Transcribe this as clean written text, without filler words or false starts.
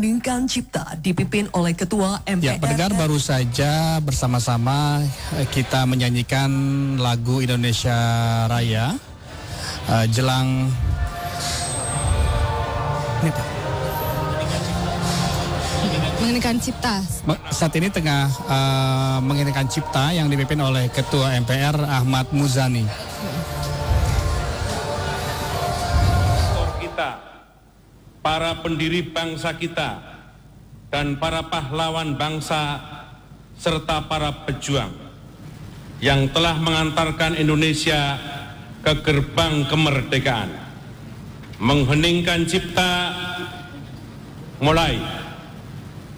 Mengheningkan Cipta dipimpin oleh Ketua MPR. Ya, pendengar, baru saja bersama-sama kita menyanyikan lagu Indonesia Raya jelang Mengheningkan Cipta. Saat ini tengah mengheningkan Cipta yang dipimpin oleh Ketua MPR Ahmad Muzani. Para pendiri bangsa kita dan para pahlawan bangsa serta para pejuang yang telah mengantarkan Indonesia ke gerbang kemerdekaan. Mengheningkan Cipta mulai.